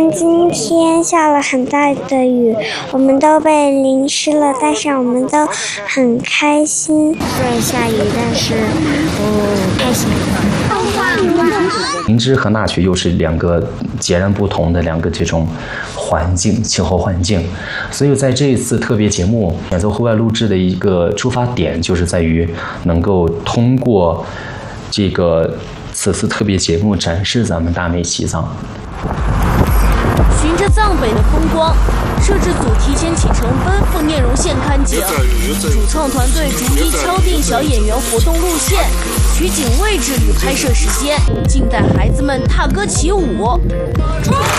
然今天下了很大的雨，我们都被淋湿了，但是我们都很开心。虽然下雨，但是开心。 林芝和那曲又是两个截然不同的这种气候环境，所以在这一次特别节目选择户外录制的一个出发点，就是在于能够通过此次特别节目展示咱们大美西藏。 循着藏北的风光，摄制组提前启程奔赴聂荣县看景，主创团队逐一敲定小演员活动路线、取景位置与拍摄时间，静待孩子们踏歌起舞。